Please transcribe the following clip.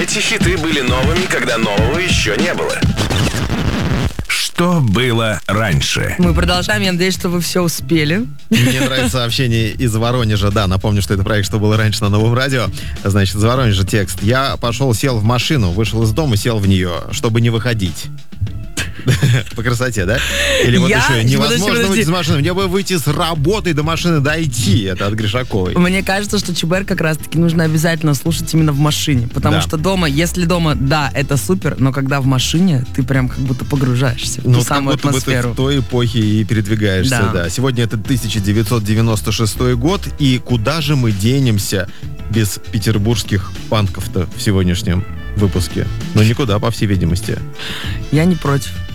Эти хиты были новыми, когда нового еще не было. Что было раньше? Мы продолжаем, я надеюсь, что вы все успели. Мне нравится сообщение из Воронежа. Да, напомню, что это проект «Что было раньше» на Новом радио. Значит, из Воронежа текст. Я пошел, сел в машину, вышел из дома, сел в нее, чтобы не выходить. По красоте, да? Или вот еще невозможно выйти из машины. Мне бы выйти с работы до машины дойти. Это от Гришаковой. Мне кажется, что ЧБР как раз-таки нужно обязательно слушать именно в машине. Потому что дома, если дома, да, это супер, но когда в машине, ты прям как будто погружаешься в ту самую атмосферу. Ты в той эпохе и передвигаешься, да. Сегодня это 1996 год, и куда же мы денемся без петербургских панков-то в сегодняшнем выпуске? Ну, никуда, по всей видимости. Я не против.